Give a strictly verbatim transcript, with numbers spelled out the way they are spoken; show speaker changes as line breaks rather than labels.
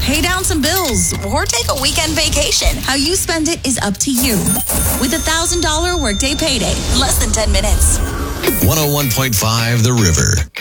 pay down some bills, or take a weekend vacation. How you spend it is up to you. With a one thousand dollars Workday Payday, less than ten minutes.
one oh one point five The River.